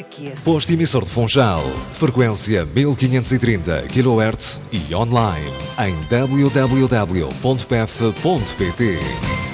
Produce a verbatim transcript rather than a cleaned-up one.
aqueça. Posto emissor de Funchal, frequência mil quinhentos e trinta quilohertz e online em w w w ponto p e f ponto p t.